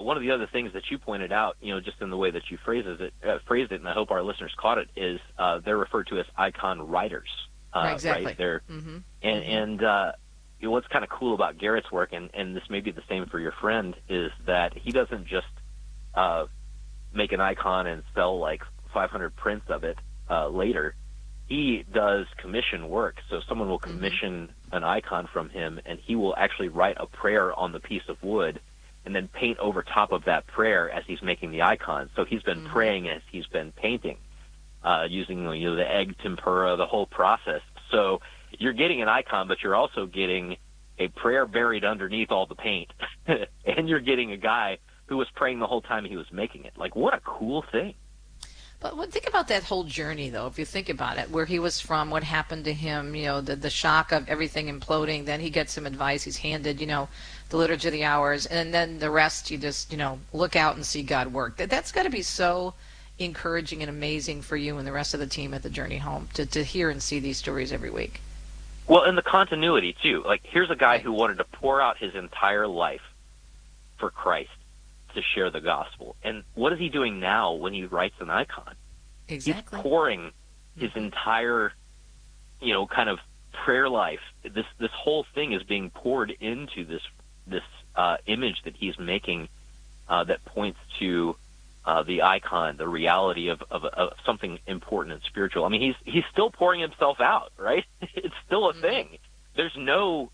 one of the other things that you pointed out, just in the way that you phrased it, and I hope our listeners caught it, is they're referred to as icon writers. Exactly. Right? They're, and what's kind of cool about Garrett's work, and this may be the same for your friend, is that he doesn't just make an icon and sell like 500 prints of it later. He does commission work. So someone will commission an icon from him, and he will actually write a prayer on the piece of wood and then paint over top of that prayer as he's making the icon. So he's been praying as he's been painting, using the egg tempera, the whole process. So you're getting an icon, but you're also getting a prayer buried underneath all the paint, and you're getting a guy who was praying the whole time he was making it. Like, what a cool thing. But think about that whole journey, though, if you think about it, where he was from, what happened to him, the shock of everything imploding. Then he gets some advice. He's handed, the Liturgy of the Hours. And then the rest, you just, look out and see God work. That's got to be so encouraging and amazing for you and the rest of the team at the Journey Home to hear and see these stories every week. Well, and the continuity, too. Like, here's a guy who wanted to pour out his entire life for Christ to share the gospel. And what is he doing now when he writes an icon? Exactly. He's pouring his entire, kind of prayer life. This whole thing is being poured into this image that he's making that points to the icon, the reality of something important and spiritual. I mean, he's still pouring himself out, right? It's still a thing. There's no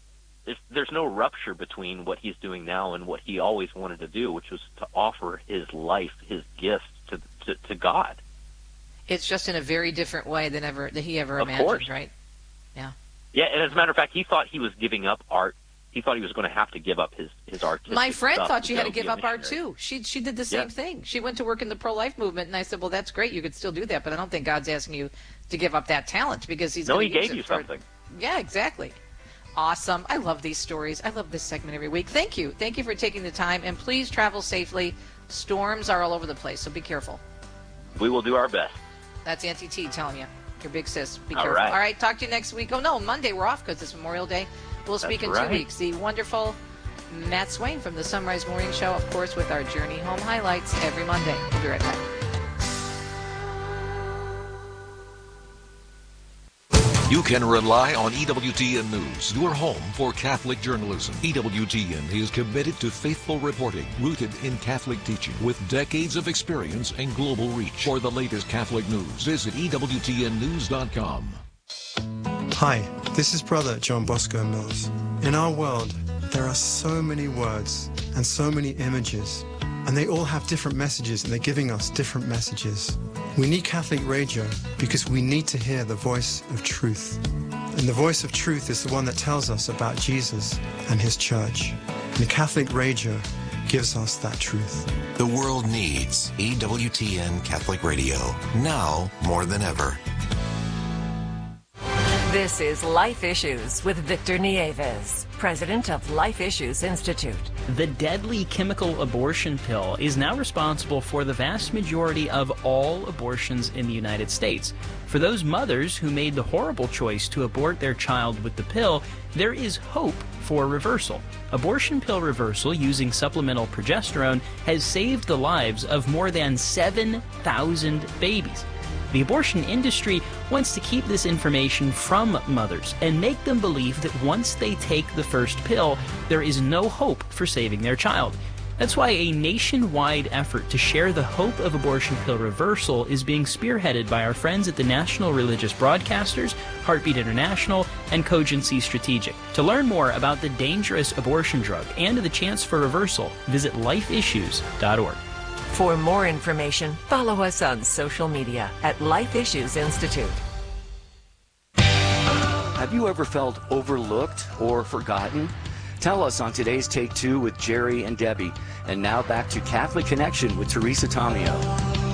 rupture between what he's doing now and what he always wanted to do, which was to offer his life, his gifts to God. It's just in a very different way than he ever imagined, right? Yeah. Yeah, and as a matter of fact, he thought he was giving up art. He thought he was going to have to give up his artistic My friend stuff thought you had to be give a up art, missionary. too. She did the same thing. She went to work in the pro-life movement, and I said, well, that's great. You could still do that, but I don't think God's asking you to give up that talent because he's going to use it. No, he gave you something. Yeah, exactly. Awesome. I love these stories. I love this segment every week. Thank you. Thank you for taking the time, and please travel safely. Storms are all over the place, so be careful. We will do our best. That's Auntie T telling you. Your big sis. Be All careful. right. All right, talk to you next week. Oh, no, Monday we're off because it's Memorial Day. We'll speak in 2 weeks. The wonderful Matt Swain from the Sunrise Morning Show, of course, with our Journey Home highlights every Monday. We'll be right back. You can rely on EWTN News, your home for Catholic journalism. EWTN is committed to faithful reporting, rooted in Catholic teaching, with decades of experience and global reach. For the latest Catholic news, visit EWTNnews.com. Hi, this is Brother John Bosco Mills. In our world, there are so many words and so many images, and they all have different messages, and they're giving us different messages. We need Catholic radio because we need to hear the voice of truth. And the voice of truth is the one that tells us about Jesus and his church. And the Catholic radio gives us that truth. The world needs EWTN Catholic Radio, now more than ever. This is Life Issues with Victor Nieves, president of Life Issues Institute. The deadly chemical abortion pill is now responsible for the vast majority of all abortions in the United States. For those mothers who made the horrible choice to abort their child with the pill, there is hope for reversal. Abortion pill reversal using supplemental progesterone has saved the lives of more than 7,000 babies. The abortion industry wants to keep this information from mothers and make them believe that once they take the first pill, there is no hope for saving their child. That's why a nationwide effort to share the hope of abortion pill reversal is being spearheaded by our friends at the National Religious Broadcasters, Heartbeat International, and Cogency Strategic. To learn more about the dangerous abortion drug and the chance for reversal, visit lifeissues.org. For more information, follow us on social media at Life Issues Institute. Have you ever felt overlooked or forgotten? Tell us on today's Take Two with Jerry and Debbie. And now back to Catholic Connection with Teresa Tomeo.